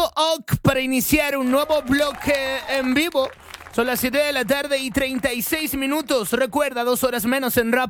Todo ok para iniciar un nuevo bloque en vivo. Son las 7 de la tarde y 36 minutos. Recuerda, 2 horas menos en rap